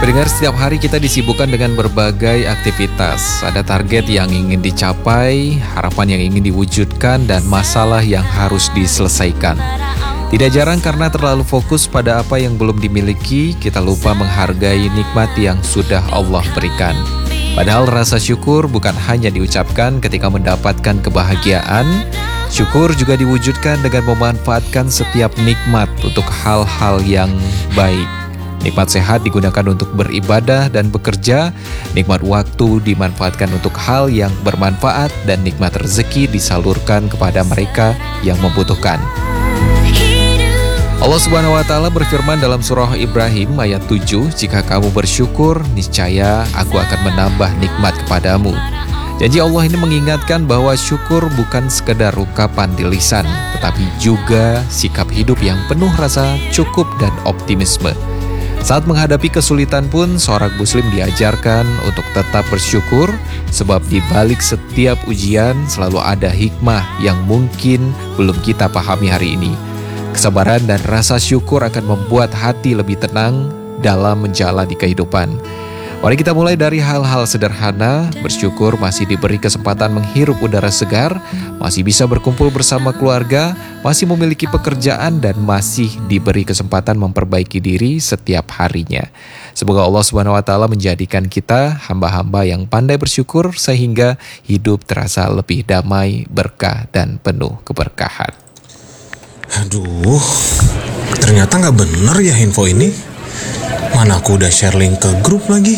Pendengar, setiap hari kita disibukkan dengan berbagai aktivitas. Ada target yang ingin dicapai, harapan yang ingin diwujudkan, dan masalah yang harus diselesaikan. Tidak jarang karena terlalu fokus pada apa yang belum dimiliki, kita lupa menghargai nikmat yang sudah Allah berikan. Padahal rasa syukur bukan hanya diucapkan ketika mendapatkan kebahagiaan, syukur juga diwujudkan dengan memanfaatkan setiap nikmat untuk hal-hal yang baik. Nikmat sehat digunakan untuk beribadah dan bekerja, nikmat waktu dimanfaatkan untuk hal yang bermanfaat, dan nikmat rezeki disalurkan kepada mereka yang membutuhkan. Allah Subhanahu wa Ta'ala berfirman dalam surah Ibrahim ayat 7, "Jika kamu bersyukur, niscaya aku akan menambah nikmat kepadamu." Janji Allah ini mengingatkan bahwa syukur bukan sekedar ungkapan di lisan, tetapi juga sikap hidup yang penuh rasa cukup dan optimisme. Saat menghadapi kesulitan pun, seorang muslim diajarkan untuk tetap bersyukur, sebab di balik setiap ujian selalu ada hikmah yang mungkin belum kita pahami hari ini. Kesabaran dan rasa syukur akan membuat hati lebih tenang dalam menjalani kehidupan. Mari kita mulai dari hal-hal sederhana. Bersyukur masih diberi kesempatan menghirup udara segar, masih bisa berkumpul bersama keluarga, masih memiliki pekerjaan, dan masih diberi kesempatan memperbaiki diri setiap harinya. Semoga Allah Subhanahu wa Ta'ala menjadikan kita hamba-hamba yang pandai bersyukur sehingga hidup terasa lebih damai, berkah, dan penuh keberkahan. Aduh, ternyata gak bener ya info ini. Mana aku udah share link ke grup lagi.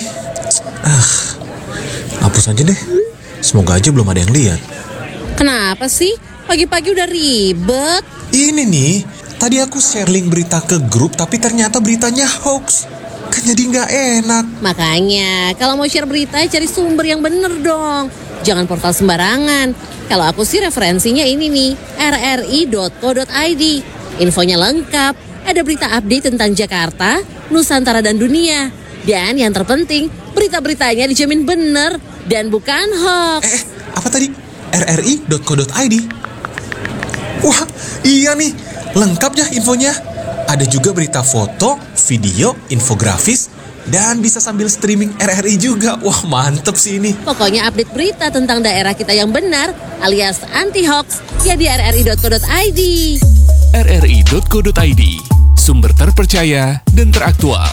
Hapus aja deh. Semoga aja belum ada yang lihat. Kenapa sih? Pagi-pagi udah ribet. Ini nih, tadi aku share link berita ke grup, tapi ternyata beritanya hoax. Kan jadi gak enak. Makanya, kalau mau share berita, cari sumber yang bener dong. Jangan portal sembarangan. Kalau aku sih referensinya ini nih, rri.co.id. Infonya lengkap. Ada berita update tentang Jakarta, Nusantara, dan dunia. Dan yang terpenting, berita-beritanya dijamin benar dan bukan hoax. Apa tadi? rri.co.id? Wah, iya nih. Lengkap ya infonya. Ada juga berita foto, video, infografis, dan bisa sambil streaming RRI juga. Wah, mantep sih ini. Pokoknya update berita tentang daerah kita yang benar alias anti-hoax ya di rri.co.id. rri.co.id, sumber terpercaya dan teraktual.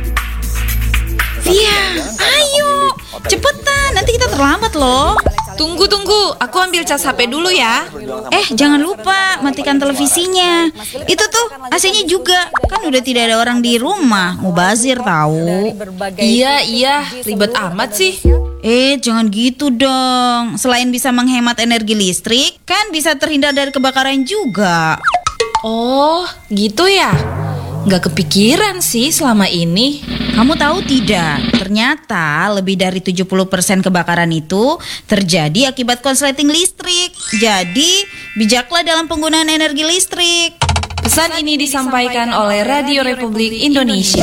Via, ayo, cepetan, nanti kita terlambat loh. Tunggu, aku ambil cas HP dulu ya. Jangan lupa matikan televisinya. Itu tuh AC-nya juga, kan udah tidak ada orang di rumah. Mubazir tahu. Iya, ribet amat sih. Jangan gitu dong. Selain bisa menghemat energi listrik, kan bisa terhindar dari kebakaran juga. Oh, gitu ya? Nggak kepikiran sih selama ini. Kamu tahu tidak? Ternyata lebih dari 70% kebakaran itu terjadi akibat konsleting listrik. Jadi, bijaklah dalam penggunaan energi listrik. Pesan ini disampaikan oleh Radio Republik Indonesia.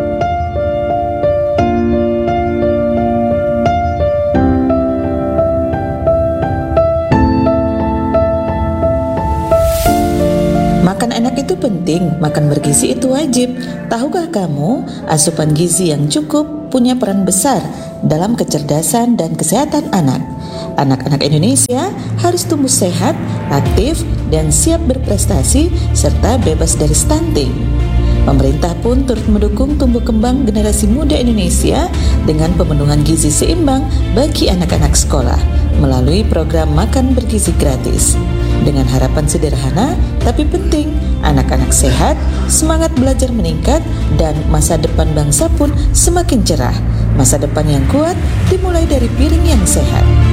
Makan enak itu penting, makan bergizi itu wajib. Tahukah kamu, asupan gizi yang cukup punya peran besar dalam kecerdasan dan kesehatan anak. Anak-anak Indonesia harus tumbuh sehat, aktif, dan siap berprestasi serta bebas dari stunting. Pemerintah pun turut mendukung tumbuh kembang generasi muda Indonesia dengan pemenuhan gizi seimbang bagi anak-anak sekolah melalui program makan bergizi gratis. Dengan harapan sederhana tapi penting, anak-anak sehat, semangat belajar meningkat, dan masa depan bangsa pun semakin cerah. Masa depan yang kuat dimulai dari piring yang sehat.